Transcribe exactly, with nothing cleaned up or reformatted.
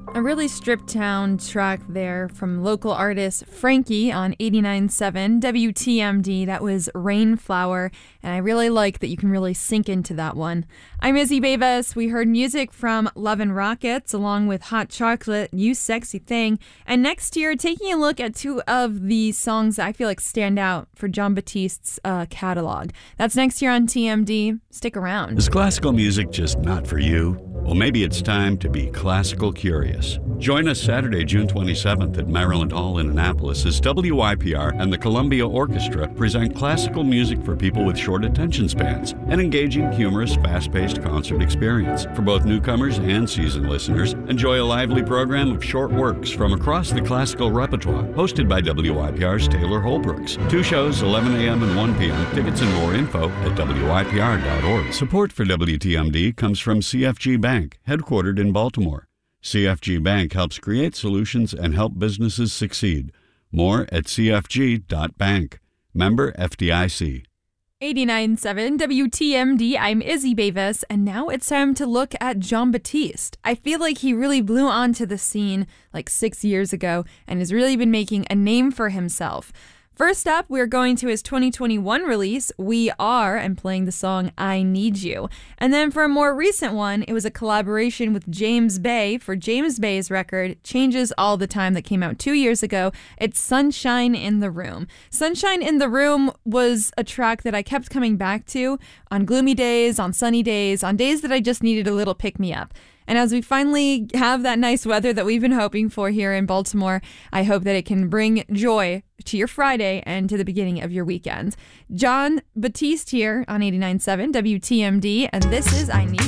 A really stripped down track there from local artist Frankie on eighty-nine point seven W T M D. That was Rainflower, and I really like that you can really sink into that one. I'm Izzy Beavis. We heard music from Love and Rockets along with Hot Chocolate, You Sexy Thing. And next year, taking a look at two of the songs that I feel like stand out for Jon Batiste's uh, catalog. That's next year on T M D. Stick around. Is classical music just not for you? Well, maybe it's time to be classical curious. Join us Saturday, June twenty-seventh at Maryland Hall in Annapolis as W I P R and the Columbia Orchestra present classical music for people with short attention spans, an engaging, humorous, fast-paced concert experience. For both newcomers and seasoned listeners, enjoy a lively program of short works from across the classical repertoire, hosted by W I P R's Taylor Holbrooks. Two shows, eleven a.m. and one p.m. Tickets and more info at W I P R dot org. Support for W T M D comes from C F G Bank, headquartered in Baltimore. C F G Bank helps create solutions and help businesses succeed. More at C F G dot bank. Member F D I C. eighty-nine point seven W T M D. I'm Izzy Beavis, and now it's time to look at Jon Batiste. I feel like he really blew onto the scene like six years ago and has really been making a name for himself. First up, we're going to his twenty twenty-one release, We Are, and playing the song I Need You. And then for a more recent one, it was a collaboration with James Bay for James Bay's record, Changes All the Time, that came out two years ago. It's Sunshine in the Room. Sunshine in the Room was a track that I kept coming back to on gloomy days, on sunny days, on days that I just needed a little pick-me-up. And as we finally have that nice weather that we've been hoping for here in Baltimore, I hope that it can bring joy to your Friday and to the beginning of your weekend. Jon Batiste here on eighty-nine point seven W T M D, and this is I Need